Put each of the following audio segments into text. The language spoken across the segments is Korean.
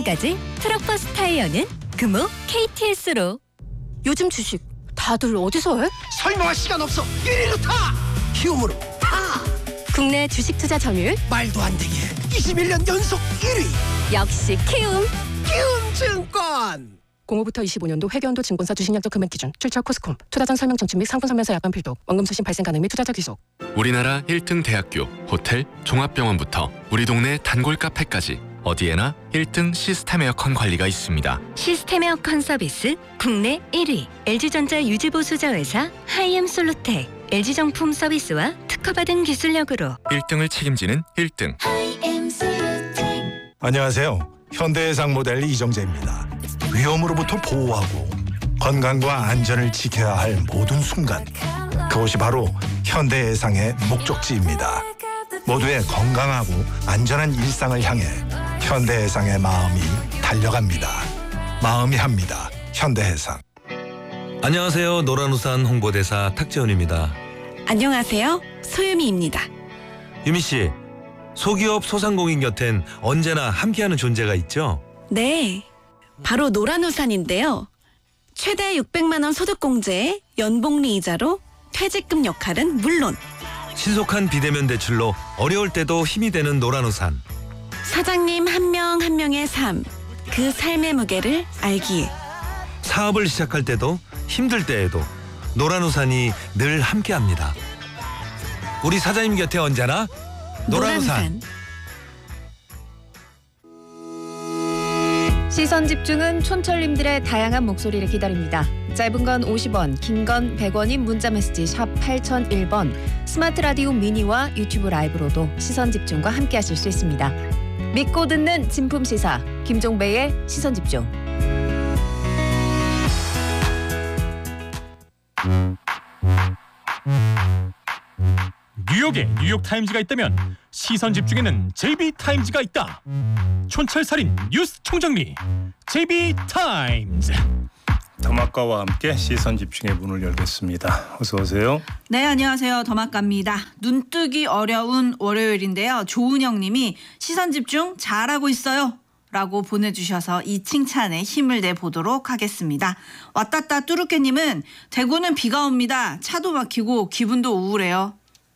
가지 트럭버스 타이어는 금호 KTS로. 요즘 주식 다들 어디서 해? 설명할 시간 없어. 1위로 타. 키움으로 타. 국내 주식 투자 점유율 말도 안 되게 21년 연속 1위. 역시 키움. 키움증권. 05부터 25년도 회계연도 증권사 주식약정 금액 기준 출처 코스콤 투자전 설명 청취 및 상품 설명서 약관 필독 원금 수신 발생 가능 및 투자자 귀속. 우리나라 1등 대학교, 호텔, 종합병원부터 우리 동네 단골 카페까지 어디에나 1등 시스템 에어컨 관리가 있습니다. 시스템 에어컨 서비스 국내 1위 LG전자 유지보수자회사 하이엠솔루텍. LG정품 서비스와 특허받은 기술력으로 1등을 책임지는 1등. 안녕하세요. 현대해상 모델 이정재입니다. 위험으로부터 보호하고 건강과 안전을 지켜야 할 모든 순간, 그것이 바로 현대해상의 목적지입니다. 모두의 건강하고 안전한 일상을 향해 현대해상의 마음이 달려갑니다. 마음이 합니다. 현대해상. 안녕하세요. 노란우산 홍보대사 탁재훈입니다. 안녕하세요. 소유미입니다. 유미씨, 소기업 소상공인 곁엔 언제나 함께하는 존재가 있죠? 네, 바로 노란우산인데요. 최대 600만 원 소득공제에 연복리 이자로 퇴직금 역할은 물론 신속한 비대면 대출로 어려울 때도 힘이 되는 노란우산. 사장님 한 명 한 명의 삶, 그 삶의 무게를 알기에 사업을 시작할 때도 힘들 때에도 노란우산이 늘 함께합니다. 우리 사장님 곁에 언제나 노란우산. 시선 집중은 촌철님들의 다양한 목소리를 기다립니다. 짧은 건 50원, 긴 건 100원인 문자메시지 샵 8001번, 스마트 라디오 미니와 유튜브 라이브로도 시선 집중과 함께 하실 수 있습니다. 믿고 듣는 진품 시사, 김종배의 시선 집중. 뉴욕에 뉴욕타임즈가 있다면 시선 집중에는 JB타임즈가 있다. 촌철살인 뉴스 총정리 JB타임즈. 더마카와 함께 시선 집중의 문을 열겠습니다. 어서 오세요. 네, 안녕하세요. 더마카입니다. 눈뜨기 어려운 월요일인데요. 조은영 님이 시선 집중 잘하고 있어요 라고 보내주셔서 이 칭찬에 힘을 내보도록 하겠습니다. 왔다따 뚜루케 님은 대구는 비가 옵니다. 차도 막히고 기분도 우울해요.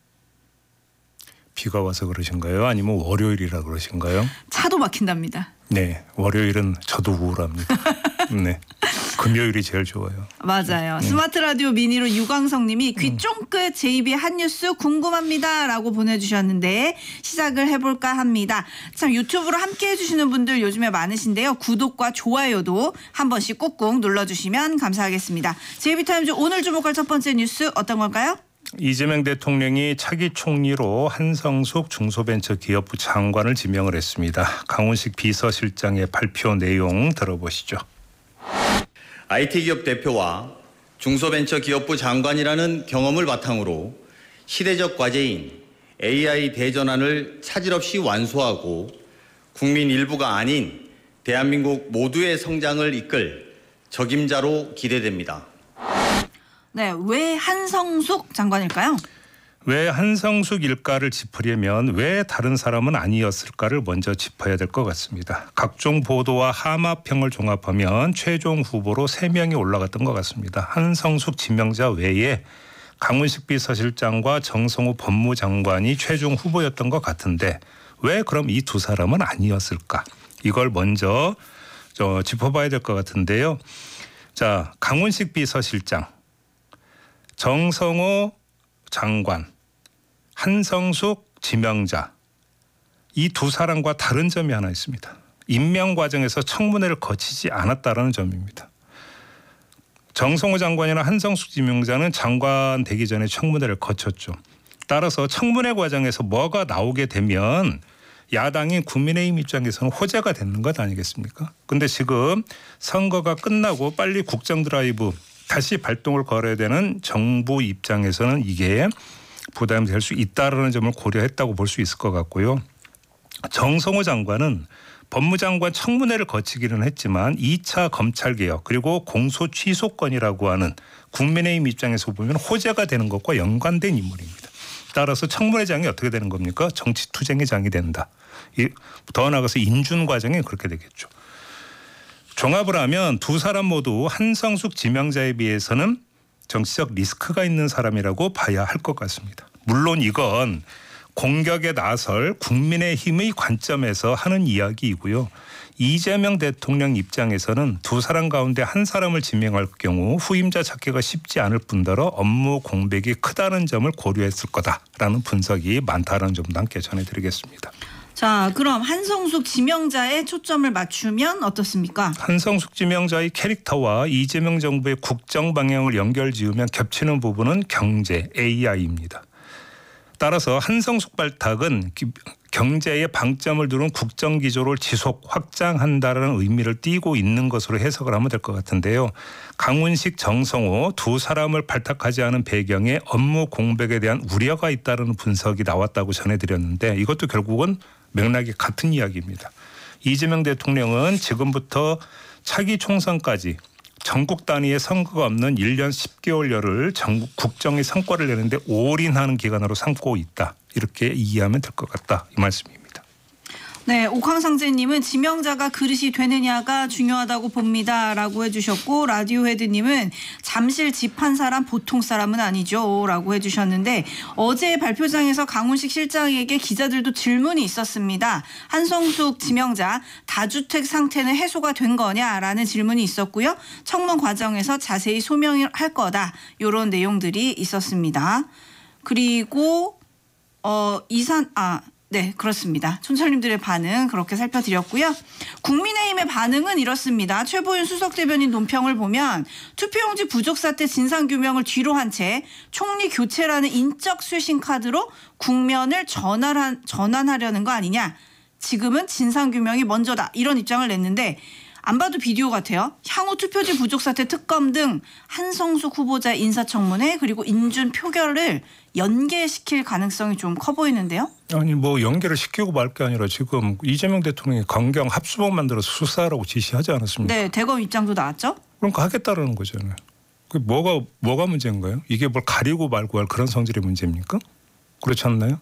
비가 와서 그러신가요? 아니면 월요일이라 그러신가요? 차도 막힌답니다. 네, 월요일은 저도 우울합니다. 네, 금요일이 제일 좋아요. 맞아요. 네. 스마트 라디오 미니로 유광성 님이 귀 쫑긋 JB 핫뉴스 궁금합니다 라고 보내주셨는데 시작을 해볼까 합니다. 참 유튜브로 함께 해주시는 분들 요즘에 많으신데요. 구독과 좋아요도 한 번씩 꾹꾹 눌러주시면 감사하겠습니다. JB타임즈 오늘 주목할 첫 번째 뉴스 어떤 걸까요? 이재명 대통령이 차기 총리로 한성숙 중소벤처기업부 장관을 지명을 했습니다. 강훈식 비서실장의 발표 내용 들어보시죠. IT기업 대표와 중소벤처기업부 장관이라는 경험을 바탕으로 시대적 과제인 AI 대전환을 차질 없이 완수하고 국민 일부가 아닌 대한민국 모두의 성장을 이끌 적임자로 기대됩니다. 네, 왜 한성숙 장관일까요? 왜 한성숙일까를 짚으려면 왜 다른 사람은 아니었을까를 먼저 짚어야 될 것 같습니다. 각종 보도와 하마평을 종합하면 최종 후보로 3명이 올라갔던 것 같습니다. 한성숙 지명자 외에 강훈식 비서실장과 정성호 법무장관이 최종 후보였던 것 같은데 왜 그럼 이 두 사람은 아니었을까? 이걸 먼저 짚어봐야 될 것 같은데요. 자, 강훈식 비서실장, 정성호 장관, 한성숙 지명자, 이 두 사람과 다른 점이 하나 있습니다. 임명 과정에서 청문회를 거치지 않았다는 점입니다. 정성호 장관이나 한성숙 지명자는 장관 되기 전에 청문회를 거쳤죠. 따라서 청문회 과정에서 뭐가 나오게 되면 야당인 국민의힘 입장에서는 호재가 되는 것 아니겠습니까? 근데 지금 선거가 끝나고 빨리 국정 드라이브 다시 발동을 걸어야 되는 정부 입장에서는 이게 부담이 될 수 있다는 점을 고려했다고 볼 수 있을 것 같고요. 정성호 장관은 법무장관 청문회를 거치기는 했지만 2차 검찰개혁 그리고 공소 취소권이라고 하는 국민의힘 입장에서 보면 호재가 되는 것과 연관된 인물입니다. 따라서 청문회장이 어떻게 되는 겁니까? 정치투쟁의 장이 된다. 더 나아가서 인준 과정이 그렇게 되겠죠. 종합을 하면 두 사람 모두 한성숙 지명자에 비해서는 정치적 리스크가 있는 사람이라고 봐야 할 것 같습니다. 물론 이건 공격에 나설 국민의힘의 관점에서 하는 이야기이고요. 이재명 대통령 입장에서는 두 사람 가운데 한 사람을 지명할 경우 후임자 찾기가 쉽지 않을 뿐더러 업무 공백이 크다는 점을 고려했을 거다라는 분석이 많다는 점도 함께 전해드리겠습니다. 자, 그럼 한성숙 지명자에 초점을 맞추면 어떻습니까? 한성숙 지명자의 캐릭터와 이재명 정부의 국정 방향을 연결지으면 겹치는 부분은 경제, AI입니다. 따라서 한성숙 발탁은 경제에 방점을 두는 국정 기조를 지속 확장한다는 의미를 띠고 있는 것으로 해석을 하면 될 것 같은데요. 강훈식, 정성호 두 사람을 발탁하지 않은 배경에 업무 공백에 대한 우려가 있다는 분석이 나왔다고 전해드렸는데 이것도 결국은 맥락이 같은 이야기입니다. 이재명 대통령은 지금부터 차기 총선까지 전국 단위의 선거가 없는 1년 10개월여를 전국 국정의 성과를 내는데 올인하는 기간으로 삼고 있다. 이렇게 이해하면 될 것 같다. 이 말씀입니다. 네, 옥황상제님은 지명자가 그릇이 되느냐가 중요하다고 봅니다라고 해주셨고 라디오 헤드님은 잠실 집 한 사람 보통 사람은 아니죠라고 해주셨는데 어제 발표장에서 강훈식 실장에게 기자들도 질문이 있었습니다. 한성숙 지명자 다주택 상태는 해소가 된 거냐라는 질문이 있었고요. 청문 과정에서 자세히 소명을 할 거다 이런 내용들이 있었습니다. 그리고 네, 그렇습니다. 촌철님들의 반응 그렇게 살펴드렸고요. 국민의힘의 반응은 이렇습니다. 최보윤 수석대변인 논평을 보면 투표용지 부족 사태 진상규명을 뒤로 한 채 총리 교체라는 인적 쇄신 카드로 국면을 전환하려는 거 아니냐. 지금은 진상규명이 먼저다. 이런 입장을 냈는데 안 봐도 비디오 같아요. 향후 투표지 부족 사태 특검 등 한성숙 후보자 인사청문회 그리고 인준 표결을 연계시킬 가능성이 좀 커 보이는데요. 아니 뭐 연계를 시키고 말 게 아니라 지금 이재명 대통령이 강경 합수본 만들어서 수사하라고 지시하지 않았습니까? 네, 대검 입장도 나왔죠. 그러니까 하겠다라는 거잖아요. 그 뭐가 문제인가요? 이게 뭘 가리고 말고 할 그런 성질의 문제입니까? 그렇지 않나요?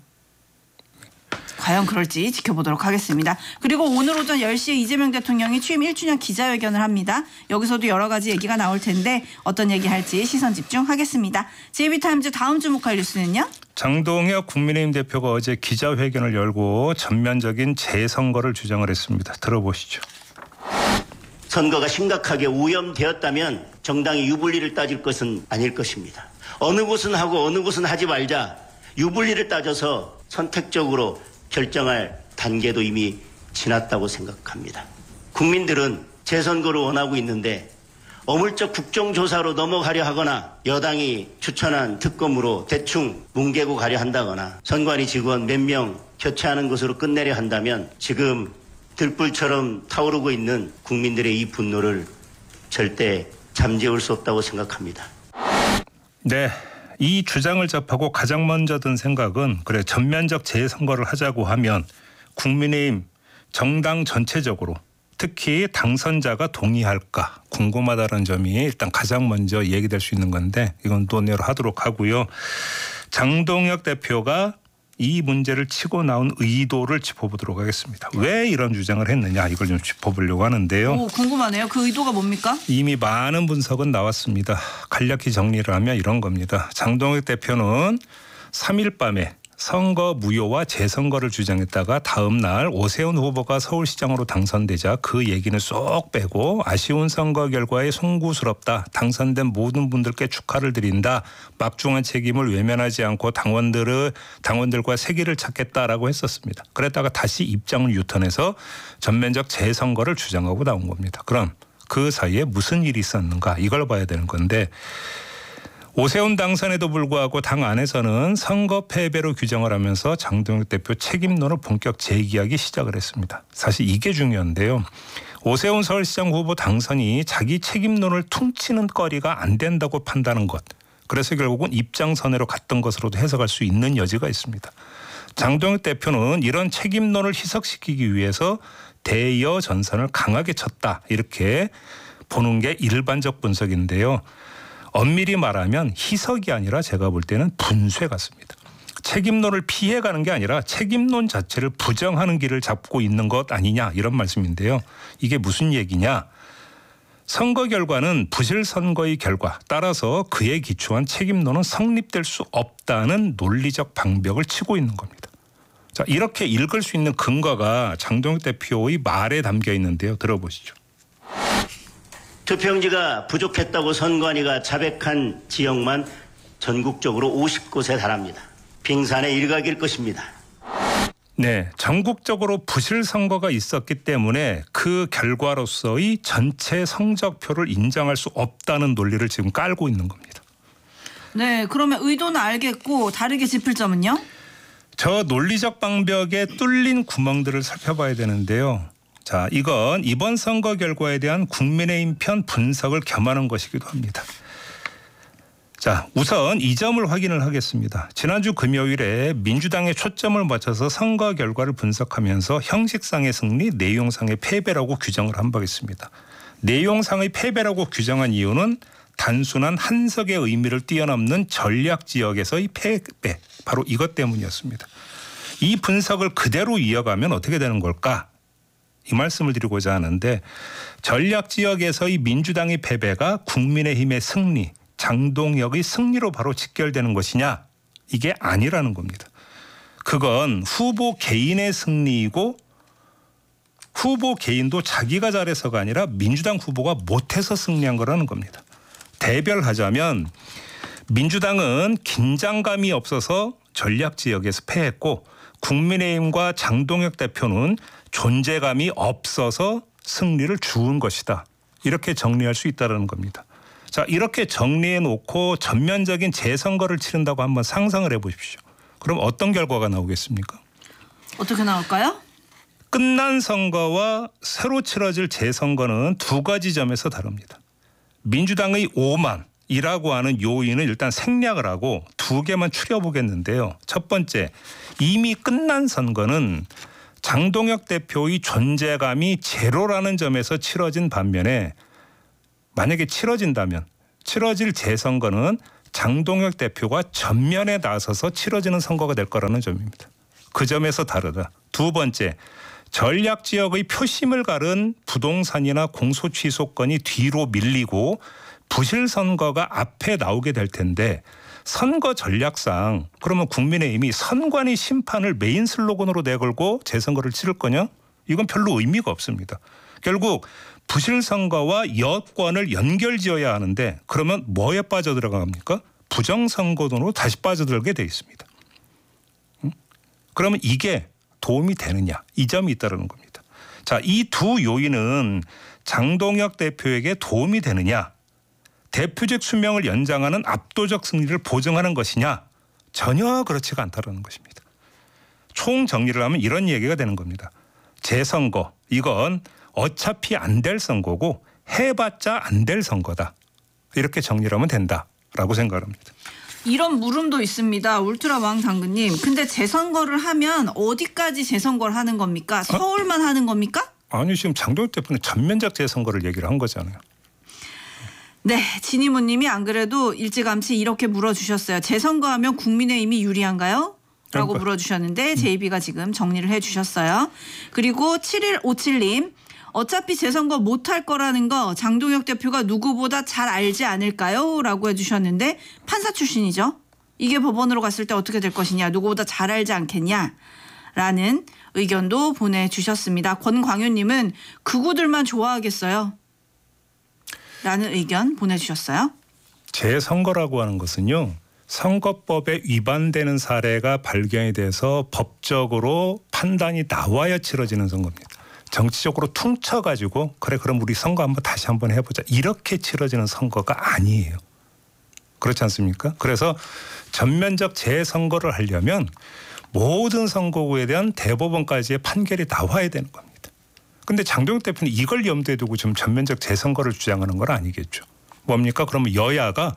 과연 그럴지 지켜보도록 하겠습니다. 그리고 오늘 오전 10시에 이재명 대통령이 취임 1주년 기자회견을 합니다. 여기서도 여러 가지 얘기가 나올 텐데 어떤 얘기 할지 시선 집중하겠습니다. JB타임즈 다음 주목할 뉴스는요? 장동혁 국민의힘 대표가 어제 기자회견을 열고 전면적인 재선거를 주장을 했습니다. 들어보시죠. 선거가 심각하게 오염되었다면 정당이 유불리를 따질 것은 아닐 것입니다. 어느 곳은 하고 어느 곳은 하지 말자 유불리를 따져서 선택적으로 결정할 단계도 이미 지났다고 생각합니다. 국민들은 재선거를 원하고 있는데 어물적 국정조사로 넘어가려 하거나 여당이 추천한 특검으로 대충 뭉개고 가려 한다거나 선관위 직원 몇 명 교체하는 것으로 끝내려 한다면 지금 들불처럼 타오르고 있는 국민들의 이 분노를 절대 잠재울 수 없다고 생각합니다. 네. 이 주장을 접하고 가장 먼저 든 생각은 그래 전면적 재선거를 하자고 하면 국민의힘 정당 전체적으로 특히 당선자가 동의할까 궁금하다는 점이 일단 가장 먼저 얘기될 수 있는 건데 이건 논의를 하도록 하고요. 장동혁 대표가 이 문제를 치고 나온 의도를 짚어보도록 하겠습니다. 왜 이런 주장을 했느냐 이걸 좀 짚어보려고 하는데요. 오, 궁금하네요. 그 의도가 뭡니까? 이미 많은 분석은 나왔습니다. 간략히 정리를 하면 이런 겁니다. 장동혁 대표는 3일 밤에 선거 무효와 재선거를 주장했다가 다음 날 오세훈 후보가 서울시장으로 당선되자 그 얘기는 쏙 빼고 아쉬운 선거 결과에 송구스럽다. 당선된 모든 분들께 축하를 드린다. 막중한 책임을 외면하지 않고 당원들과 세기를 찾겠다라고 했었습니다. 그랬다가 다시 입장을 유턴해서 전면적 재선거를 주장하고 나온 겁니다. 그럼 그 사이에 무슨 일이 있었는가 이걸 봐야 되는 건데 오세훈 당선에도 불구하고 당 안에서는 선거 패배로 규정을 하면서 장동혁 대표 책임론을 본격 제기하기 시작을 했습니다. 사실 이게 중요한데요. 오세훈 서울시장 후보 당선이 자기 책임론을 퉁치는 거리가 안 된다고 판단한 것. 그래서 결국은 입장선회로 갔던 것으로도 해석할 수 있는 여지가 있습니다. 장동혁 대표는 이런 책임론을 희석시키기 위해서 대여 전선을 강하게 쳤다. 이렇게 보는 게 일반적 분석인데요. 엄밀히 말하면 희석이 아니라 제가 볼 때는 분쇄 같습니다. 책임론을 피해가는 게 아니라 책임론 자체를 부정하는 길을 잡고 있는 것 아니냐 이런 말씀인데요. 이게 무슨 얘기냐. 선거 결과는 부실 선거의 결과, 따라서 그에 기초한 책임론은 성립될 수 없다는 논리적 방벽을 치고 있는 겁니다. 자, 이렇게 읽을 수 있는 근거가 장동혁 대표의 말에 담겨 있는데요. 들어보시죠. 투표용지가 부족했다고 선관위가 자백한 지역만 전국적으로 50곳에 달합니다. 빙산의 일각일 것입니다. 네, 전국적으로 부실 선거가 있었기 때문에 그 결과로서의 전체 성적표를 인정할 수 없다는 논리를 지금 깔고 있는 겁니다. 네, 그러면 의도는 알겠고 다르게 짚을 점은요? 저 논리적 방벽에 뚫린 구멍들을 살펴봐야 되는데요. 자, 이건 이번 선거 결과에 대한 국민의힘 편 분석을 겸하는 것이기도 합니다. 자, 우선 이 점을 확인을 하겠습니다. 지난주 금요일에 민주당에 초점을 맞춰서 선거 결과를 분석하면서 형식상의 승리, 내용상의 패배라고 규정을 한 바 있습니다. 내용상의 패배라고 규정한 이유는 단순한 한석의 의미를 뛰어넘는 전략 지역에서의 패배, 바로 이것 때문이었습니다. 이 분석을 그대로 이어가면 어떻게 되는 걸까? 이 말씀을 드리고자 하는데, 전략 지역에서의 민주당의 패배가 국민의힘의 승리, 장동혁의 승리로 바로 직결되는 것이냐? 이게 아니라는 겁니다. 그건 후보 개인의 승리이고 후보 개인도 자기가 잘해서가 아니라 민주당 후보가 못해서 승리한 거라는 겁니다. 대별하자면 민주당은 긴장감이 없어서 전략 지역에서 패했고, 국민의힘과 장동혁 대표는 존재감이 없어서 승리를 주운 것이다. 이렇게 정리할 수 있다는 겁니다. 자, 이렇게 정리해 놓고 전면적인 재선거를 치른다고 한번 상상을 해 보십시오. 그럼 어떤 결과가 나오겠습니까? 어떻게 나올까요? 끝난 선거와 새로 치러질 재선거는 두 가지 점에서 다릅니다. 민주당의 오만이라고 하는 요인을 일단 생략을 하고 두 개만 추려보겠는데요. 첫 번째, 이미 끝난 선거는 장동혁 대표의 존재감이 제로라는 점에서 치러진 반면에, 만약에 치러질 재선거는 장동혁 대표가 전면에 나서서 치러지는 선거가 될 거라는 점입니다. 그 점에서 다르다. 두 번째, 전략 지역의 표심을 가른 부동산이나 공소취소권이 뒤로 밀리고 부실 선거가 앞에 나오게 될 텐데, 선거 전략상 그러면 국민의힘이 선관위 심판을 메인 슬로건으로 내걸고 재선거를 치를 거냐? 이건 별로 의미가 없습니다. 결국 부실 선거와 여권을 연결지어야 하는데, 그러면 뭐에 빠져들어갑니까? 부정선거론으로 다시 빠져들게 돼 있습니다. 그러면 이게 도움이 되느냐? 이 점이 있다는 겁니다. 자, 이 두 요인은 장동혁 대표에게 도움이 되느냐? 대표직 수명을 연장하는 압도적 승리를 보증하는 것이냐? 전혀 그렇지가 않다는 것입니다. 총 정리를 하면 이런 얘기가 되는 겁니다. 재선거, 이건 어차피 안 될 선거고 해봤자 안 될 선거다. 이렇게 정리를 하면 된다라고 생각합니다. 이런 물음도 있습니다. 울트라왕 당근님. 근데 재선거를 하면 어디까지 재선거를 하는 겁니까? 서울만 하는 겁니까? 아니, 지금 장동혁 대표는 전면적 재선거를 얘기를 한 거잖아요. 네, 진이모님이 안 그래도 일찌감치 이렇게 물어주셨어요. 재선거하면 국민의힘이 유리한가요? 라고 물어주셨는데 JB가 지금 정리를 해주셨어요. 그리고 7157님. 어차피 재선거 못할 거라는 거 장동혁 대표가 누구보다 잘 알지 않을까요? 라고 해주셨는데, 판사 출신이죠. 이게 법원으로 갔을 때 어떻게 될 것이냐, 누구보다 잘 알지 않겠냐 라는 의견도 보내주셨습니다. 권광윤님은 극우들만 좋아하겠어요 라는 의견 보내주셨어요. 재선거라고 하는 것은요, 선거법에 위반되는 사례가 발견이 돼서 법적으로 판단이 나와야 치러지는 선거입니다. 정치적으로 퉁쳐가지고 그럼 우리 선거 다시 한번 해보자, 이렇게 치러지는 선거가 아니에요. 그렇지 않습니까? 그래서 전면적 재선거를 하려면 모든 선거구에 대한 대법원까지의 판결이 나와야 되는 겁니다. 그런데 장동혁 대표는 이걸 염두에 두고 지금 전면적 재선거를 주장하는 건 아니겠죠. 뭡니까? 그러면 여야가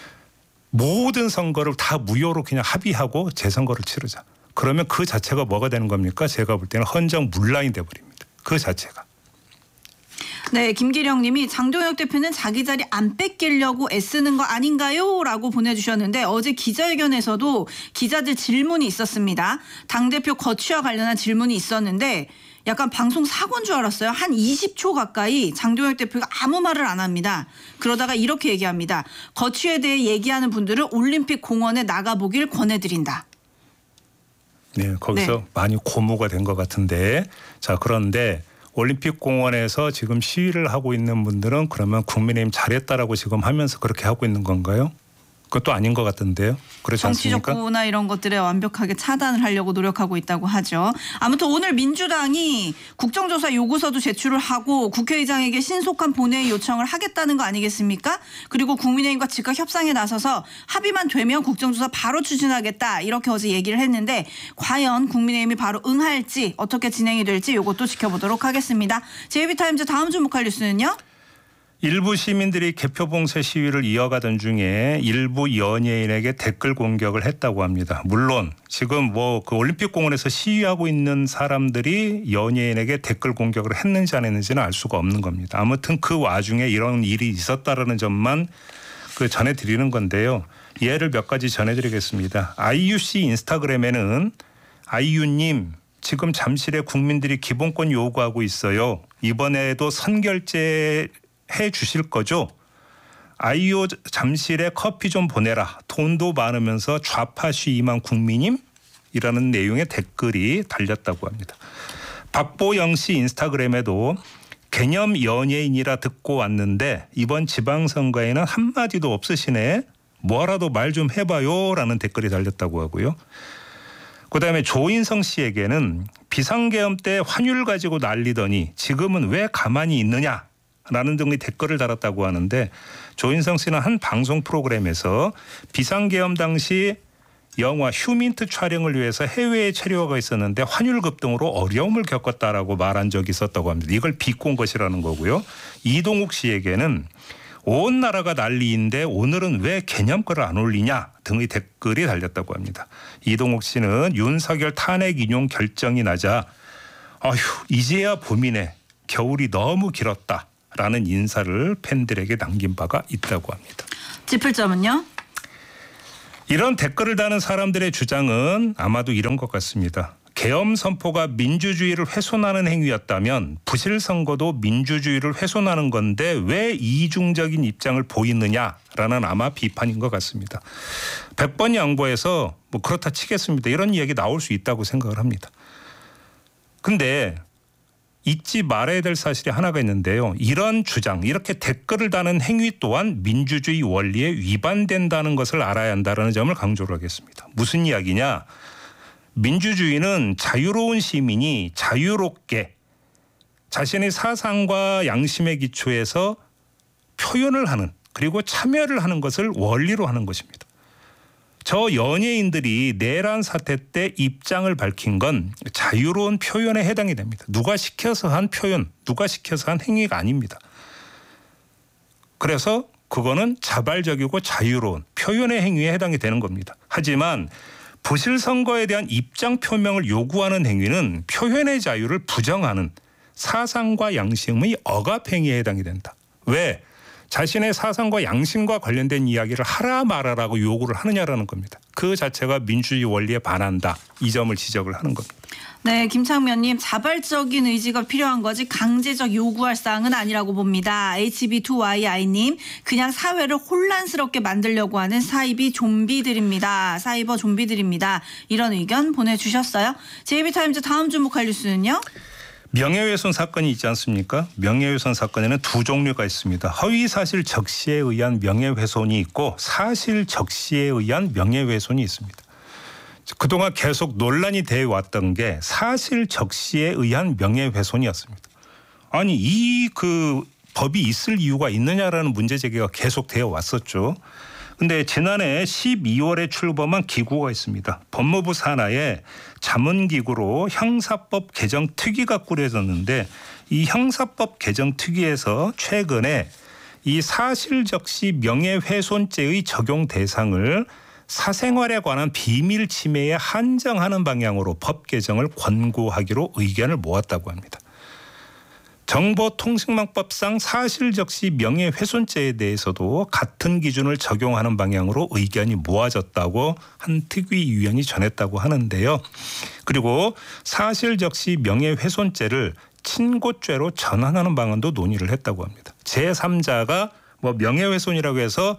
모든 선거를 다 무효로 그냥 합의하고 재선거를 치르자. 그러면 그 자체가 뭐가 되는 겁니까? 제가 볼 때는 헌정문란이 돼버립니다. 그 자체가. 네, 김기령 님이 장동혁 대표는 자기 자리 안 뺏기려고 애쓰는 거 아닌가요? 라고 보내주셨는데, 어제 기자회견에서도 기자들 질문이 있었습니다. 당대표 거취와 관련한 질문이 있었는데 약간 방송 사고인 줄 알았어요. 한 20초 가까이 장동혁 대표가 아무 말을 안 합니다. 그러다가 이렇게 얘기합니다. 거취에 대해 얘기하는 분들은 올림픽 공원에 나가보길 권해드린다. 네, 거기서 네. 많이 고무가 된 것 같은데 자 그런데 올림픽 공원에서 지금 시위를 하고 있는 분들은 그러면 국민의힘 잘했다라고 지금 하면서 그렇게 하고 있는 건가요? 그것도 아닌 것 같던데요. 그렇지 정치적 않습니까? 구호나 이런 것들에 완벽하게 차단을 하려고 노력하고 있다고 하죠. 아무튼 오늘 민주당이 국정조사 요구서도 제출을 하고 국회의장에게 신속한 본회의 요청을 하겠다는 거 아니겠습니까? 그리고 국민의힘과 즉각 협상에 나서서 합의만 되면 국정조사 바로 추진하겠다 이렇게 어제 얘기를 했는데 과연 국민의힘이 바로 응할지 어떻게 진행이 될지 이것도 지켜보도록 하겠습니다. JB타임즈 다음 주목할 뉴스는요? 일부 시민들이 개표 봉쇄 시위를 이어가던 중에 일부 연예인에게 댓글 공격을 했다고 합니다. 물론 지금 뭐 그 올림픽 공원에서 시위하고 있는 사람들이 연예인에게 댓글 공격을 했는지 안 했는지는 알 수가 없는 겁니다. 아무튼 그 와중에 이런 일이 있었다라는 점만 그 전해드리는 건데요. 예를 몇 가지 전해드리겠습니다. 아이유 씨 인스타그램에는 아이유님 지금 잠실에 국민들이 기본권 요구하고 있어요. 이번에도 선결제 해 주실 거죠? 아이유 잠실에 커피 좀 보내라. 돈도 많으면서 좌파 시위만 국민임? 이라는 내용의 댓글이 달렸다고 합니다. 박보영 씨 인스타그램에도 개념 연예인이라 듣고 왔는데 이번 지방선거에는 한마디도 없으시네. 뭐라도 말 좀 해봐요. 라는 댓글이 달렸다고 하고요. 그다음에 조인성 씨에게는 비상계엄 때 환율 가지고 난리더니 지금은 왜 가만히 있느냐. 라는 등의 댓글을 달았다고 하는데 조인성 씨는 한 방송 프로그램에서 비상계엄 당시 영화 휴민트 촬영을 위해서 해외에 체류가 있었는데 환율 급등으로 어려움을 겪었다라고 말한 적이 있었다고 합니다. 이걸 비꼰 것이라는 거고요. 이동욱 씨에게는 온 나라가 난리인데 오늘은 왜 개념글을 안 올리냐 등의 댓글이 달렸다고 합니다. 이동욱 씨는 윤석열 탄핵 인용 결정이 나자 아휴 이제야 봄이네. 겨울이 너무 길었다. 라는 인사를 팬들에게 남긴 바가 있다고 합니다. 짚을 점은요? 이런 댓글을 다는 사람들의 주장은 아마도 이런 것 같습니다. 계엄 선포가 민주주의를 훼손하는 행위였다면 부실 선거도 민주주의를 훼손하는 건데 왜 이중적인 입장을 보이느냐라는 아마 비판인 것 같습니다. 100번 양보해서 뭐 그렇다 치겠습니다. 이런 이야기 나올 수 있다고 생각을 합니다. 근데 잊지 말아야 될 사실이 하나가 있는데요. 이런 주장, 이렇게 댓글을 다는 행위 또한 민주주의 원리에 위반된다는 것을 알아야 한다는 점을 강조를 하겠습니다. 무슨 이야기냐? 민주주의는 자유로운 시민이 자유롭게 자신의 사상과 양심의 기초에서 표현을 하는 그리고 참여를 하는 것을 원리로 하는 것입니다. 저 연예인들이 내란 사태 때 입장을 밝힌 건 자유로운 표현에 해당이 됩니다. 누가 시켜서 한 표현, 누가 시켜서 한 행위가 아닙니다. 그래서 그거는 자발적이고 자유로운 표현의 행위에 해당이 되는 겁니다. 하지만 부실 선거에 대한 입장 표명을 요구하는 행위는 표현의 자유를 부정하는 사상과 양심의 억압 행위에 해당이 된다. 왜? 자신의 사상과 양심과 관련된 이야기를 하라 말아라고 요구를 하느냐라는 겁니다. 그 자체가 민주주의 원리에 반한다. 이 점을 지적을 하는 겁니다. 네, 김창면님 자발적인 의지가 필요한 거지 강제적 요구할 사항은 아니라고 봅니다. HB2YI님 그냥 사회를 혼란스럽게 만들려고 하는 사이비 좀비들입니다. 사이버 좀비들입니다. 이런 의견 보내주셨어요. JB타임즈 다음 주목할 뉴스는요? 명예훼손 사건이 있지 않습니까? 명예훼손 사건에는 두 종류가 있습니다. 허위사실 적시에 의한 명예훼손이 있고 사실 적시에 의한 명예훼손이 있습니다. 그동안 계속 논란이 되어 왔던 게 사실 적시에 의한 명예훼손이었습니다. 아니 이 그 법이 있을 이유가 있느냐라는 문제 제기가 계속 되어 왔었죠. 근데 지난해 12월에 출범한 기구가 있습니다. 법무부 산하에 자문기구로 형사법 개정 특위가 꾸려졌는데 이 형사법 개정 특위에서 최근에 이 사실적시 명예훼손죄의 적용 대상을 사생활에 관한 비밀 침해에 한정하는 방향으로 법 개정을 권고하기로 의견을 모았다고 합니다. 정보통신망법상 사실적시 명예훼손죄에 대해서도 같은 기준을 적용하는 방향으로 의견이 모아졌다고 한 특위위원이 전했다고 하는데요. 그리고 사실적시 명예훼손죄를 친고죄로 전환하는 방안도 논의를 했다고 합니다. 제3자가 뭐 명예훼손이라고 해서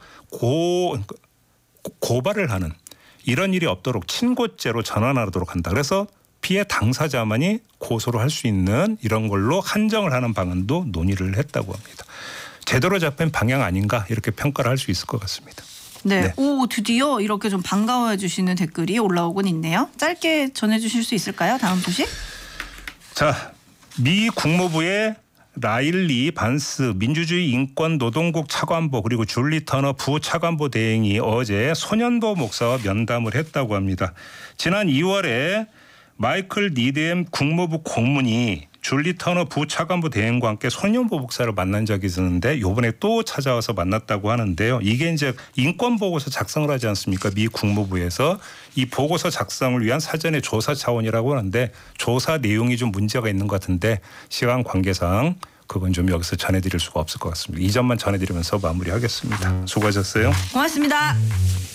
고발을 하는 이런 일이 없도록 친고죄로 전환하도록 한다. 그래서 피해 당사자만이 고소를 할 수 있는 이런 걸로 한정을 하는 방안도 논의를 했다고 합니다. 제대로 잡힌 방향 아닌가 이렇게 평가를 할 수 있을 것 같습니다. 네. 오, 드디어 이렇게 좀 반가워해 주시는 댓글이 올라오곤 있네요. 짧게 전해주실 수 있을까요? 다음 소식. 자, 미 국무부의 라일리 반스 민주주의 인권 노동국 차관보 그리고 줄리 터너 부차관보 대행이 어제 소년보 목사와 면담을 했다고 합니다. 지난 2월에 마이클 니뎀 국무부 고문이 줄리 터너 부차관보 대행과 함께 소년보 목사를 만난 적이 있었는데 이번에 또 찾아와서 만났다고 하는데요. 이게 이제 인권 보고서 작성을 하지 않습니까? 미 국무부에서 이 보고서 작성을 위한 사전의 조사 차원이라고 하는데 조사 내용이 좀 문제가 있는 것 같은데 시간 관계상 그건 좀 여기서 전해드릴 수가 없을 것 같습니다. 이 점만 전해드리면서 마무리하겠습니다. 수고하셨어요. 고맙습니다.